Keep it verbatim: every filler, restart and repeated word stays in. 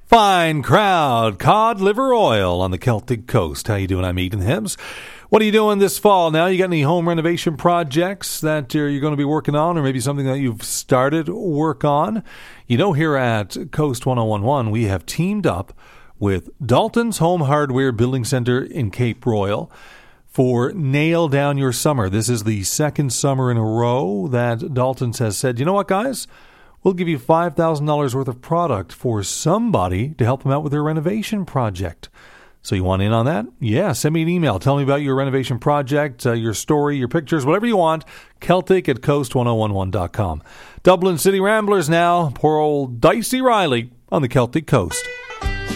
Fine crowd, cod liver oil on the Celtic coast. How you doing? I'm Eden Hibbs. What are you doing this fall now? You got any home renovation projects that uh, you're going to be working on, or maybe something that you've started work on? You know, here at Coast ten eleven, we have teamed up with Dalton's Home Hardware Building Center in Cape Royal for Nail Down Your Summer. This is the second summer in a row that Dalton's has said, you know what, guys? We'll give you five thousand dollars worth of product for somebody to help them out with their renovation project. So you want in on that? Yeah, send me an email. Tell me about your renovation project, uh, your story, your pictures, whatever you want. Celtic at coast ten eleven dot com. Dublin City Ramblers now. Poor old Dicey Riley on the Celtic coast.